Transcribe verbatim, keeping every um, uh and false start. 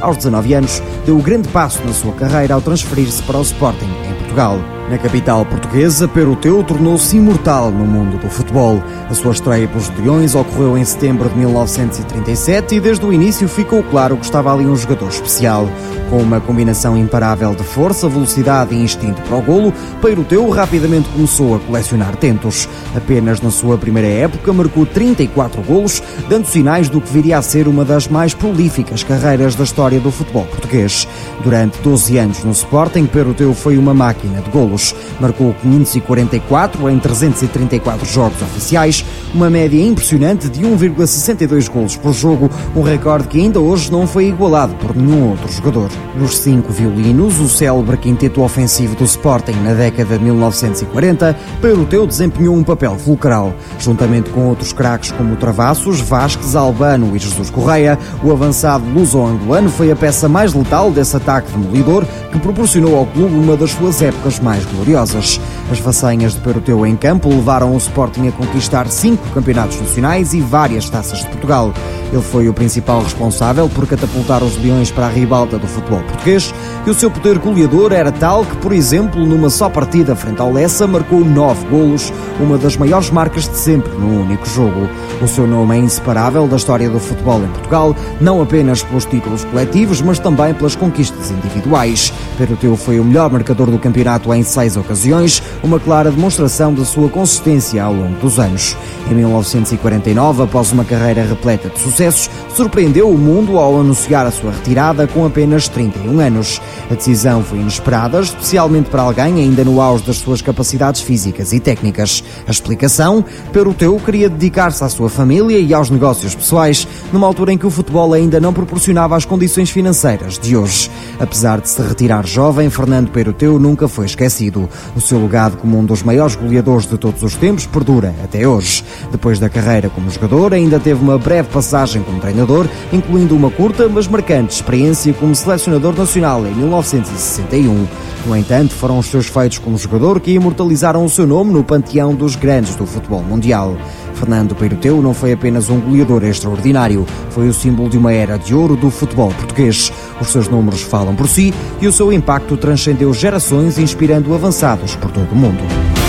aos dezanove anos, deu o grande passo na sua carreira ao transferir-se para o Sporting em Portugal. Na capital portuguesa, Peroteu tornou-se imortal no mundo do futebol. A sua estreia pelos Leões ocorreu em setembro de mil novecentos e trinta e sete e desde o início ficou claro que estava ali um jogador especial. Com uma combinação imparável de força, velocidade e instinto para o golo, Peroteu rapidamente começou a colecionar tentos. Apenas na sua primeira época marcou trinta e quatro golos, dando sinais do que viria a ser uma das mais prolíficas carreiras da história do futebol português. Durante doze anos no Sporting, Peroteu foi uma máquina de golos. Marcou quinhentos e quarenta e quatro em trezentos e trinta e quatro jogos oficiais, uma média impressionante de um vírgula sessenta e dois golos por jogo, um recorde que ainda hoje não foi igualado por nenhum outro jogador. Nos cinco violinos, o célebre quinteto ofensivo do Sporting na década de mil novecentos e quarenta, Peroteu desempenhou um papel fulcral. Juntamente com outros craques como Travassos, Vasquez, Albano e Jesus Correia, o avançado luso-angolano foi a peça mais letal desse ataque demolidor que proporcionou ao clube uma das suas épocas mais gloriosas. As façanhas de Peroteu em campo levaram o Sporting a conquistar cinco campeonatos nacionais e várias taças de Portugal. Ele foi o principal responsável por catapultar os Leões para a ribalta do futebol português e o seu poder goleador era tal que, por exemplo, numa só partida frente ao Lessa, marcou nove golos, uma das maiores marcas de sempre num único jogo. O seu nome é inseparável da história do futebol em Portugal, não apenas pelos títulos coletivos, mas também pelas conquistas individuais. Peroteu foi o melhor marcador do campeonato em seis ocasiões, uma clara demonstração da sua consistência ao longo dos anos. Em mil novecentos e quarenta e nove, após uma carreira repleta de sucessos, surpreendeu o mundo ao anunciar a sua retirada com apenas trinta e um anos. A decisão foi inesperada, especialmente para alguém ainda no auge das suas capacidades físicas e técnicas. A explicação? Peroteu queria dedicar-se à sua família e aos negócios pessoais, numa altura em que o futebol ainda não proporcionava as condições financeiras de hoje. Apesar de se retirar jovem, Fernando Peroteu nunca foi esquecido. O seu legado como um dos maiores goleadores de todos os tempos perdura até hoje. Depois da carreira como jogador, ainda teve uma breve passagem como treinador, incluindo uma curta, mas marcante experiência como selecionador nacional em mil novecentos e sessenta e um. No entanto, foram os seus feitos como jogador que imortalizaram o seu nome no panteão dos grandes do futebol mundial. Fernando Peroteu não foi apenas um goleador extraordinário, foi o símbolo de uma era de ouro do futebol português. Os seus números falam por si e o seu impacto transcendeu gerações, inspirando avançados por todo o mundo.